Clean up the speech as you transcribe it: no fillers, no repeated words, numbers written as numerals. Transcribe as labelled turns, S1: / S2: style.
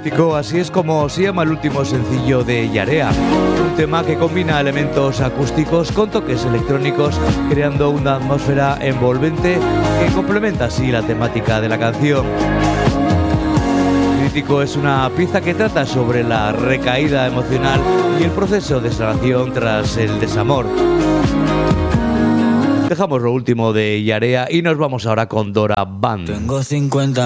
S1: Así es como se llama el último sencillo de Yarea, un tema que combina elementos acústicos con toques electrónicos, creando una atmósfera envolvente que complementa así la temática de la canción. Crítico es una pieza que trata sobre la recaída emocional y el proceso de sanación tras el desamor. Dejamos lo último de Yarea y nos vamos ahora con Dora Band.
S2: Tengo 50